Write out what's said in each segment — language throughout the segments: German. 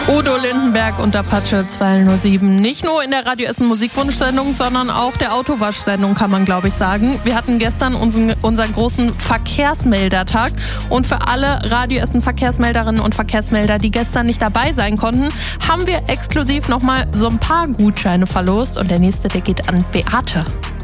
Udo Lindenberg und Apache 207. Nicht nur in der Radio Essen Musikwunschsendung, sondern auch der Autowaschsendung, kann man glaube ich sagen. Wir hatten gestern unseren großen Verkehrsmeldertag und für alle Radio Essen Verkehrsmelderinnen und Verkehrsmelder, die gestern nicht dabei sein konnten, haben wir exklusiv nochmal so ein paar Gutscheine verlost und der nächste, der geht an Beate.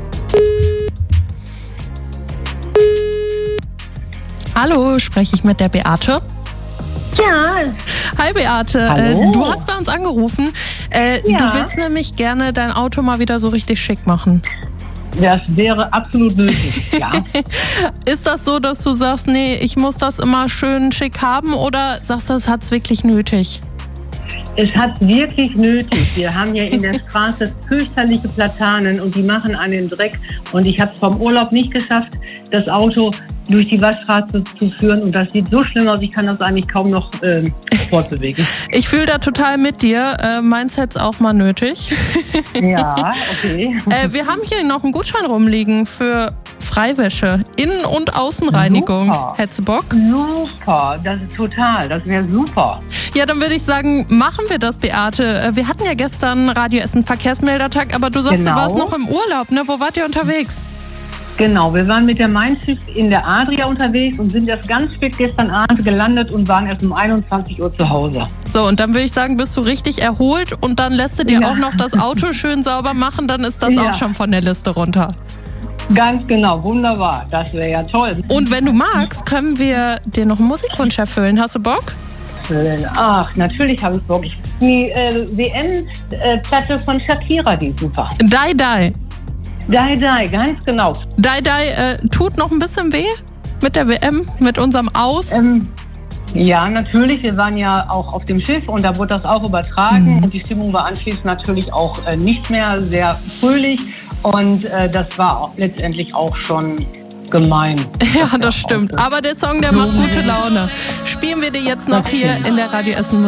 Hallo, spreche ich mit der Beate? Ja. Hi Beate, du hast bei uns angerufen. Ja. Du willst nämlich gerne dein Auto mal wieder so richtig schick machen. Das wäre absolut nötig, ja. Ist das so, dass du sagst, nee, ich muss das immer schön schick haben oder sagst du, es hat's wirklich nötig? Es hat wirklich nötig. Wir haben ja in der Straße fürchterliche Platanen und die machen einen Dreck. Und ich habe es vom Urlaub nicht geschafft, das Auto durch die Waschstraße zu führen. Und das sieht so schlimm aus, ich kann das eigentlich kaum noch fortbewegen. Ich fühle da total mit dir. Meins hätte es auch mal nötig. Ja, okay. Wir haben hier noch einen Gutschein rumliegen für Freiwäsche, Innen- und Außenreinigung. Super. Hättest du Bock? Super, das ist total, das wäre super. Ja, dann würde ich sagen, machen wir das, Beate. Wir hatten ja gestern Radio Essen Verkehrsmeldertag, aber du sagst, Genau. Du warst noch im Urlaub, ne? Wo wart ihr unterwegs? Genau, wir waren mit der Main-Schicht in der Adria unterwegs und sind erst ganz spät gestern Abend gelandet und waren erst um 21 Uhr zu Hause. So, und dann würde ich sagen, bist du richtig erholt und dann lässt du dir Ja. auch noch das Auto schön sauber machen, dann ist das Ja. auch schon von der Liste runter. Ganz genau, wunderbar. Das wäre ja toll. Und wenn du magst, können wir dir noch einen Musikwunsch erfüllen. Hast du Bock? Ach, natürlich habe ich Bock. Die WM-Platte von Shakira, die ist super. Die, die. Die, ganz genau. Die, tut noch ein bisschen weh mit der WM, mit unserem Aus. Ja, natürlich. Wir waren ja auch auf dem Schiff und da wurde das auch übertragen. Und die Stimmung war anschließend natürlich auch nicht mehr sehr fröhlich. Und das war auch letztendlich auch schon gemein. Ja, das stimmt. Aber der Song, der macht gute Laune. Spielen wir dir jetzt noch hier in der Radio Essen